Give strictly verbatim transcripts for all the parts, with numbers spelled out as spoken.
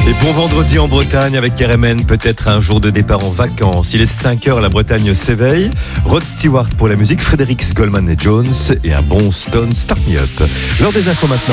Et bon vendredi en Bretagne avec R M N, peut-être un jour de départ en vacances. Il est cinq heures, la Bretagne s'éveille. Rod Stewart pour la musique, Fredericks, Goldman et Jones et un bon Stone Start Me Up. L'heure des infos maintenant.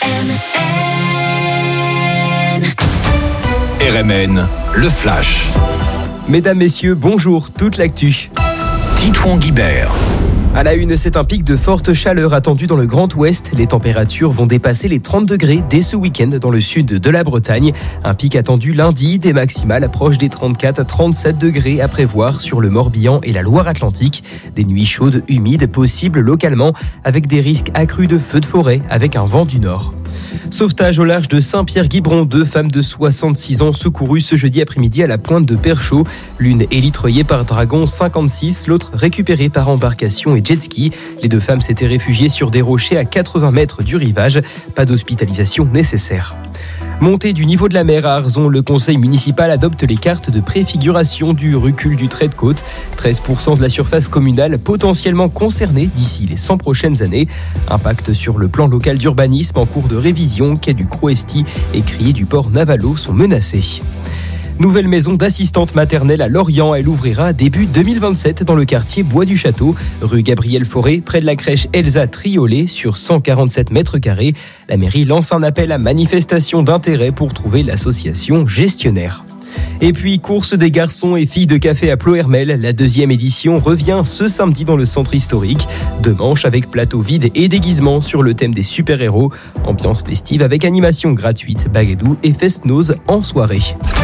R M N, le flash. Mesdames, messieurs, bonjour, toute l'actu. Titouan Guibert. À la une, c'est un pic de forte chaleur attendu dans le Grand Ouest. Les températures vont dépasser les trente degrés dès ce week-end dans le sud de la Bretagne. Un pic attendu lundi, des maximales approchent des trente-quatre à trente-sept degrés à prévoir sur le Morbihan et la Loire-Atlantique. Des nuits chaudes, humides, possibles localement, avec des risques accrus de feux de forêt avec un vent du nord. Sauvetage au large de Saint-Pierre-Guibron, deux femmes de soixante-six ans secourues ce jeudi après-midi à la pointe de Perchaud. L'une élitreillée par Dragon cinquante-six, l'autre récupérée par embarcation et jet-ski. Les deux femmes s'étaient réfugiées sur des rochers à quatre-vingts mètres du rivage. Pas d'hospitalisation nécessaire. Montée du niveau de la mer à Arzon, le conseil municipal adopte les cartes de préfiguration du recul du trait de côte. treize pour cent de la surface communale potentiellement concernée d'ici les cent prochaines années. Impact sur le plan local d'urbanisme en cours de révision, quai du Croesti et criers du port Navalo sont menacés. Nouvelle maison d'assistante maternelle à Lorient, elle ouvrira début deux mille vingt-sept dans le quartier Bois du Château, rue Gabriel Fauré, près de la crèche Elsa Triolet, sur cent quarante-sept mètres carrés. La mairie lance un appel à manifestation d'intérêt pour trouver l'association gestionnaire. Et puis, course des garçons et filles de café à Plohermel, la deuxième édition revient ce samedi dans le centre historique. Deux manches avec plateau vide et déguisement sur le thème des super-héros. Ambiance festive avec animation gratuite, baguedou et fest-noz en soirée.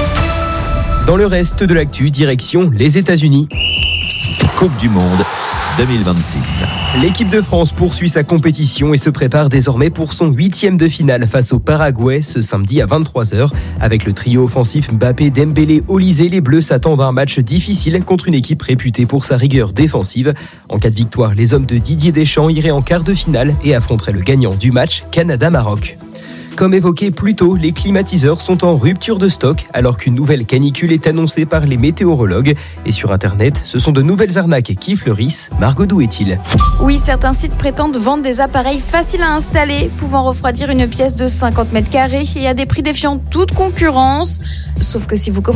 Dans le reste de l'actu, direction les États-Unis. Coupe du Monde deux mille vingt-six. L'équipe de France poursuit sa compétition et se prépare désormais pour son huitième de finale face au Paraguay ce samedi à vingt-trois heures. Avec le trio offensif Mbappé, Dembélé, Olysée, les Bleus s'attendent à un match difficile contre une équipe réputée pour sa rigueur défensive. En cas de victoire, les hommes de Didier Deschamps iraient en quart de finale et affronteraient le gagnant du match Canada-Maroc. Comme évoqué plus tôt, les climatiseurs sont en rupture de stock alors qu'une nouvelle canicule est annoncée par les météorologues. Et sur Internet, ce sont de nouvelles arnaques qui fleurissent. Margot, d'où est-il ? Oui, certains sites prétendent vendre des appareils faciles à installer, pouvant refroidir une pièce de cinquante mètres carrés et à des prix défiant toute concurrence. Sauf que si vous commencez